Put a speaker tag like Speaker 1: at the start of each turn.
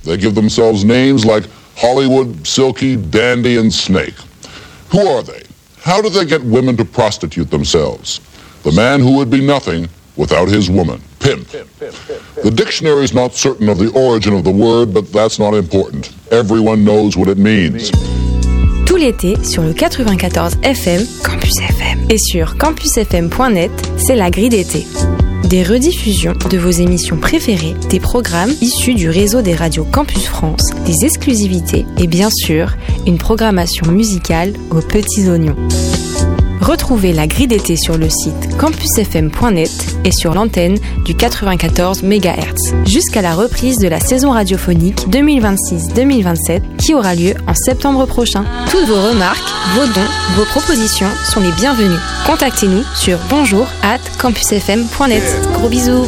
Speaker 1: They give themselves names like Hollywood, Silky, Dandy, and Snake. Who are they? How do they get women to prostitute themselves? The man who would be nothing without his woman. Pimp. The dictionary is not certain of the origin of the word, but that's not important. Everyone knows what it means.
Speaker 2: Tout l'été, sur le 94 FM, Campus FM. Et sur campusfm.net, c'est la grille d'été. Des rediffusions de vos émissions préférées, des programmes issus du réseau des radios Campus France, des exclusivités et bien sûr, une programmation musicale aux petits oignons. Retrouvez la grille d'été sur le site campusfm.net et sur l'antenne du 94 MHz, jusqu'à la reprise de la saison radiophonique 2026-2027 qui aura lieu en septembre prochain. Toutes vos remarques, vos dons, vos propositions sont les bienvenues. Contactez-nous sur bonjour@campusfm.net. Gros bisous.